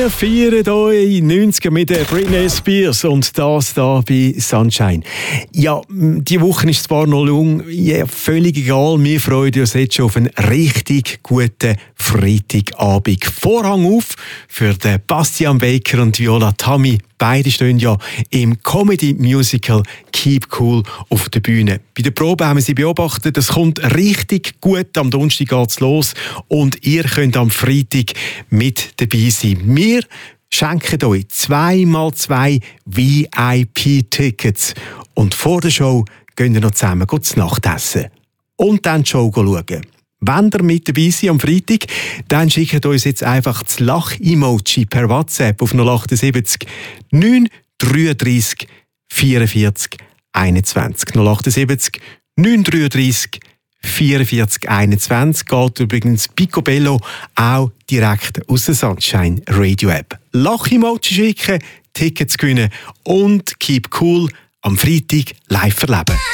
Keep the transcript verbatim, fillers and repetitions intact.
Wir feiern euch neunziger mit der Britney Spears und das da bei Sunshine. Ja, die Woche ist zwar noch lang, ja, völlig egal. Wir freuen uns jetzt schon auf einen richtig guten Freitagabend. Vorhang auf für den Bastian Baker und Viola Tammy. Beide stehen ja im Comedy-Musical Keep Cool auf der Bühne. Bei der Probe haben wir sie beobachtet, es kommt richtig gut. Am Donnerstag geht's los und ihr könnt am Freitag mit dabei sein. Wir schenken euch zwei mal zwei V I P-Tickets und vor der Show gehen wir noch zusammen zu Nacht essen und dann die Show schauen. Wenn ihr mit dabei seid am Freitag, dann schickt uns jetzt einfach das Lach-Emoji per WhatsApp auf null sieben acht neun drei drei vierundvierzig einundzwanzig. null sieben acht neun drei drei vierundvierzig einundzwanzig. Geht übrigens Picobello auch direkt aus der Sunshine Radio App. Lach-Emoji schicken, Tickets gewinnen und Keep Cool am Freitag live erleben.